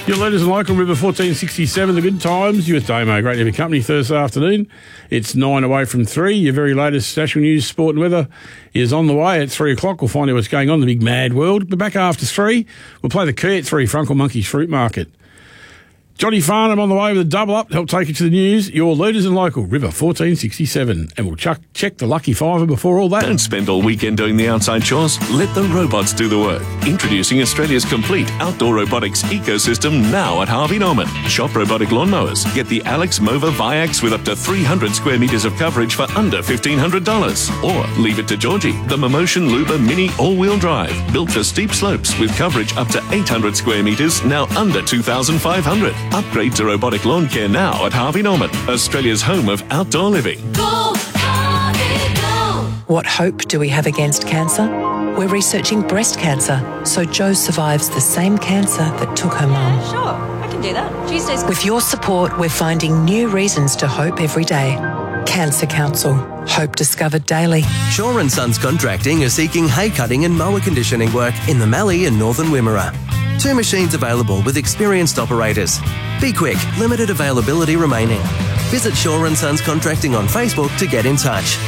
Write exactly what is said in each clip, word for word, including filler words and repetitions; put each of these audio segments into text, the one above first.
Your leaders in local River fourteen sixty-seven, the good times. You with Damo, great to have your company Thursday afternoon. It's nine away from three. Your very latest national news, sport and weather is on the way at three o'clock. We'll find out what's going on in the big mad world. But back after three, we'll play the key at three, Frunkle Monkey's Fruit Market. Johnny Farnham on the way with a double up to help take you to the news. Your leaders in local, River fourteen sixty-seven. And we'll chuck, check the lucky fiver before all that. Don't spend all weekend doing the outside chores. Let the robots do the work. Introducing Australia's complete outdoor robotics ecosystem now at Harvey Norman. Shop robotic lawnmowers. Get the Alex Mova Viax with up to three hundred square metres of coverage for under fifteen hundred dollars. Or leave it to Georgie, the Momotion Luba Mini all-wheel drive. Built for steep slopes with coverage up to eight hundred square metres, now under two thousand five hundred. Upgrade to robotic lawn care now at Harvey Norman, Australia's home of outdoor living. Go, Harvey, go. What hope do we have against cancer? We're researching breast cancer, so Jo survives the same cancer that took her mum. Sure, I can do that. Tuesdays. With your support, we're finding new reasons to hope every day. Cancer Council. Hope discovered daily. Shaw and Sons Contracting are seeking hay cutting and mower conditioning work in the Mallee and Northern Wimmera. Two machines available with experienced operators. Be quick, limited availability remaining. Visit Shaw and Sons Contracting on Facebook to get in touch.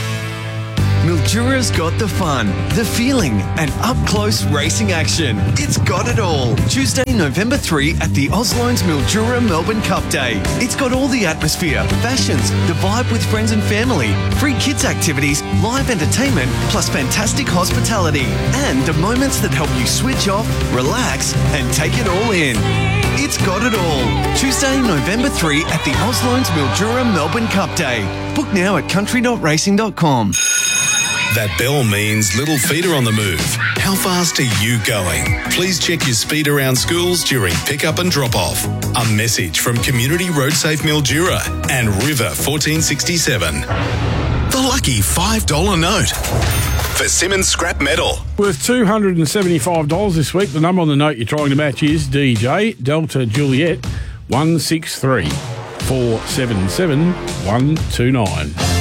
Mildura's got the fun, the feeling, and up-close racing action. It's got it all. Tuesday, November third at the Oslones Mildura Melbourne Cup Day. It's got all the atmosphere, fashions, the vibe with friends and family, free kids activities, live entertainment, plus fantastic hospitality, and the moments that help you switch off, relax, and take it all in. It's got it all. Tuesday, November third at the Oslones Mildura Melbourne Cup Day. Book now at country dot racing dot com. That bell means little feeder on the move. How fast are you going? Please check your speed around schools during pick-up and drop-off. A message from Community Road Safe Mildura and River fourteen sixty-seven. The lucky five dollar note for Simmons Scrap Metal. Worth two hundred seventy-five dollars this week. The number on the note you're trying to match is D J Delta Juliet one six three four seven seven one two nine.